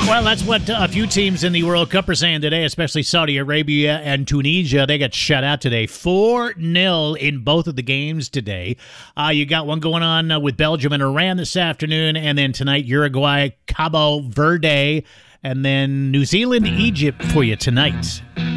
Well, that's what a few teams in the World Cup are saying today, especially Saudi Arabia and Tunisia. They got shut out today, 4-0 in both of the games today. You got one going on with Belgium and Iran this afternoon, and then tonight Uruguay, Cabo Verde, and then New Zealand, Egypt for you tonight.